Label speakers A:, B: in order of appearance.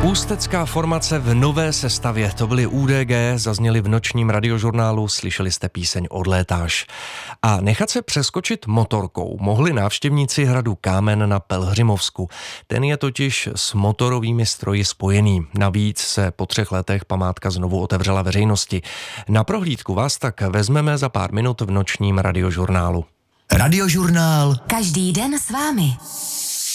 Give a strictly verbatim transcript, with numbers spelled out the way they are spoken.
A: Ústecká formace v nové sestavě, to byly U D G, zazněli v nočním radiožurnálu, slyšeli jste píseň Odlétáš. A nechat se přeskočit motorkou mohli návštěvníci hradu Kámen na Pelhřimovsku. Ten je totiž s motorovými stroji spojený. Navíc se po třech letech památka znovu otevřela veřejnosti. Na prohlídku vás tak vezmeme za pár minut v nočním radiožurnálu.
B: Radiožurnál.
C: Každý den s vámi.